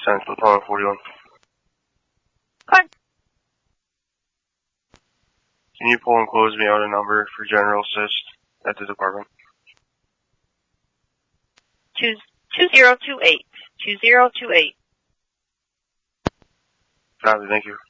Central 41. Fine. Can you pull and close me out a number for General Assist at the department? 2028. 2028. Copy, thank you.